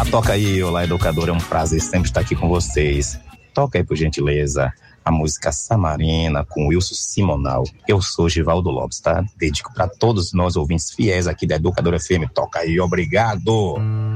toca aí, olá, educadora, é um prazer sempre estar aqui com vocês. Toca aí, por gentileza, a música Samarina com Wilson Simonal. Eu sou Givaldo Lopes, tá? Dedico para todos nós ouvintes fiéis aqui da Educadora FM. Toca aí, obrigado!